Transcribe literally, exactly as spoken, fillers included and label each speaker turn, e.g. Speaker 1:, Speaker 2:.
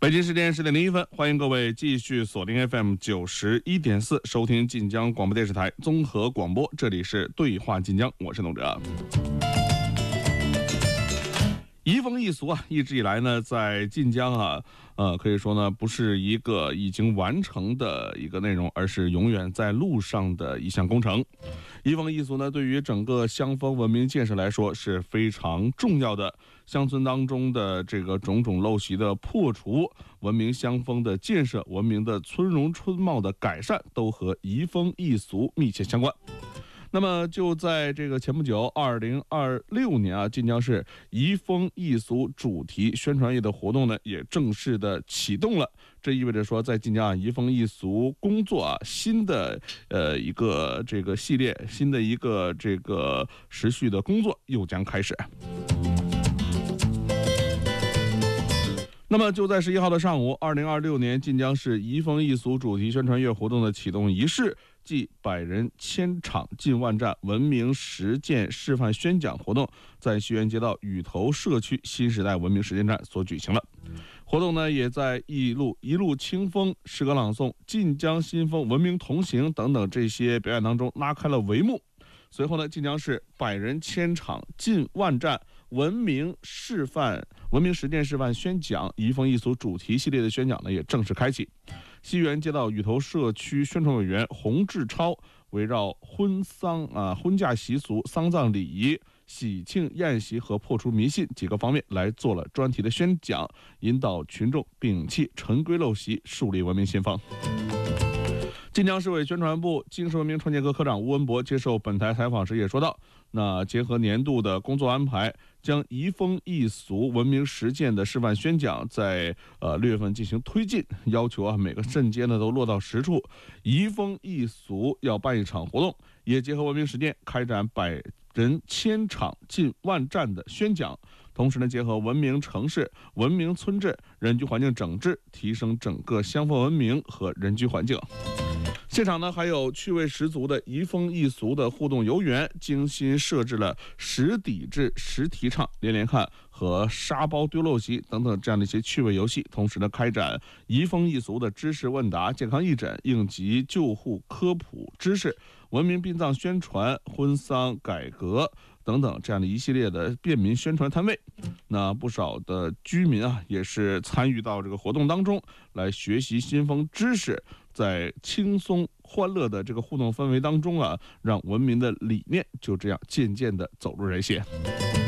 Speaker 1: 北京时间十点零一分，欢迎各位继续锁定 F M 九十一点四，收听晋江广播电视台综合广播，这里是对话晋江，我是董哲。移风易俗啊，一直以来呢，在晋江啊，呃，可以说呢，不是一个已经完成的一个内容，而是永远在路上的一项工程。移风易俗呢，对于整个乡风文明建设来说是非常重要的。乡村当中的这个种种陋习的破除，文明乡风的建设，文明的村容村貌的改善，都和移风易俗密切相关。那么就在这个前不久，二零二六年啊，晋江市移风易俗主题宣传月的活动呢，也正式的启动了。这意味着说，在晋江啊，移风易俗工作啊，新的呃一个这个系列，新的一个这个持续的工作又将开始。那么就在十一号的上午，二零二六年晋江市移风易俗主题宣传月活动的启动仪式暨百人千场进万站文明实践示范宣讲活动，在西园街道雨头社区新时代文明实践站所举行了。活动呢，也在一路一路清风、诗歌朗诵、晋江新风、文明同行等等这些表演当中拉开了帷幕。随后呢，晋江市百人千场进万站文明示范、文明实践示范宣讲移风易俗主题系列的宣讲呢，也正式开启。西园街道雨头社区宣传委员洪志超围绕婚丧啊、婚嫁习俗、丧葬礼仪、喜庆宴席和破除迷信几个方面来做了专题的宣讲，引导群众摒弃陈规陋习，树立文明新风。晋江市委宣传部精神文明创建科科长吴文博接受本台采访时也说到，那结合年度的工作安排，将移风易俗文明实践的示范宣讲在呃六月份进行推进，要求啊每个镇街呢都落到实处，移风易俗要办一场活动，也结合文明实践开展百人千场进万站的宣讲，同时呢结合文明城市、文明村镇、人居环境整治，提升整个乡风文明和人居环境。现场呢还有趣味十足的移风易俗的互动游园，精心设置了识抵制、识提倡、连连看和沙包丢陋习等等这样的一些趣味游戏，同时呢开展移风易俗的知识问答、健康义诊、应急救护科普知识、文明殡葬宣传、婚丧改革等等这样的一系列的便民宣传摊位。那不少的居民啊也是参与到这个活动当中来学习新风知识，在轻松欢乐的这个互动氛围当中啊，让文明的理念就这样渐渐地走入人心。